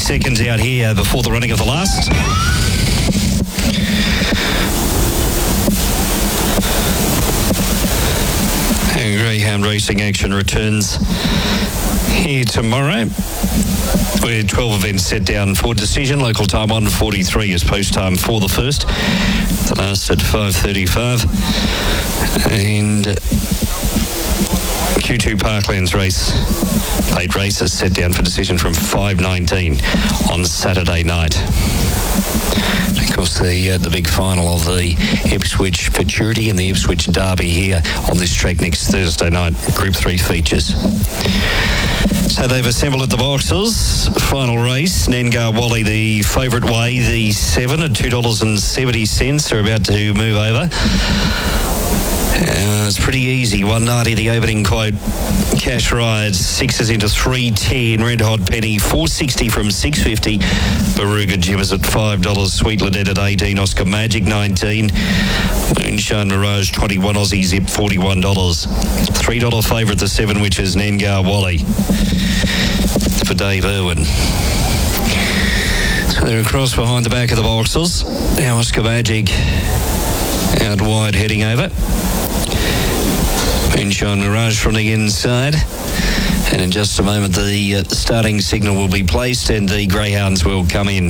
seconds out here before the running of the last. And greyhound racing action returns here tomorrow, where 12 events set down for decision. Local time 1:43 is post time for the first. The last at 5:35. And Q2 Parklands race, late races set down for decision from 5:19 on Saturday night. Of course, the big final of the Ipswich Futurity and the Ipswich Derby here on this track next Thursday night. Group 3 features. So they've assembled at the boxes. Final race, Nengar Wally, the favourite way, the 7 at $2.70 are about to move over. It's pretty easy. 190 the opening quote. Cash Rides, 6s into 310. Red Hot Penny, 460 from 650. Baruga Jim is at $5. Sweet Lynette at 18. Oscar Magic, 19. Moonshine Mirage, 21. Aussie Zip, $41. $3 favourite, the 7, which is Nengar Wally for Dave Irwin. So they're across behind the back of the boxes. Now Oscar Magic out wide heading over. Moonshine Mirage from the inside. And in just a moment, the starting signal will be placed and the greyhounds will come in.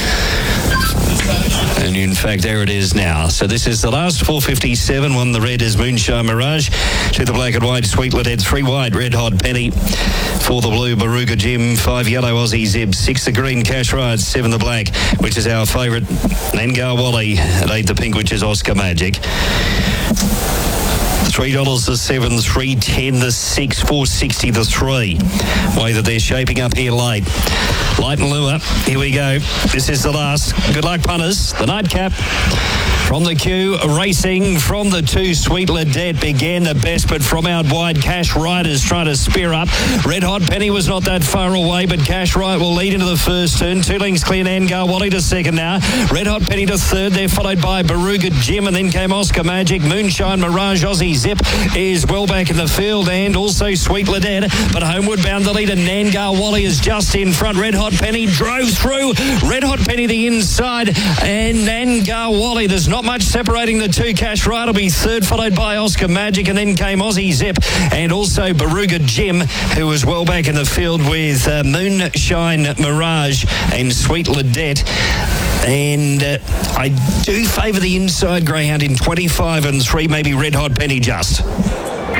And in fact, there it is now. So this is the last 4:57. 1 the red is Moonshine Mirage. 2 the black and white, Sweet Lynette. 3 white, Red Hot Penny. 4 the blue, Baruga Jim. 5 yellow, Aussie Zib. 6 the green, Cash Rides. 7 the black, which is our favourite, Nengar Wally. And 8 the pink, which is Oscar Magic. $3 the 7, 310 the 6, 460 the 3. Way that they're shaping up here late. Light and lure. Here we go. This is the last. Good luck, punters. The nightcap. From the queue, racing from the 2, Sweet Lynette began the best, but from out wide, Cash Riders trying to spear up. Red Hot Penny was not that far away, but Cash Right will lead into the first turn. 2 lengths clear, Nengar Wally to second now. Red Hot Penny to third. They're followed by Baruga Jim, and then came Oscar Magic. Moonshine Mirage, Aussie Zip is well back in the field, and also Sweet Lynette. But homeward bound the leader, Nengar Wally is just in front. Red Hot Penny drove through. Red Hot Penny the inside, and Nengar Wally. There's not much separating the 2. Cash Right will be third, followed by Oscar Magic, and then came Aussie Zip and also Baruga Jim, who was well back in the field with Moonshine Mirage and Sweet Lynette. And I do favour the inside greyhound in 25 and 3, maybe Red Hot Penny just.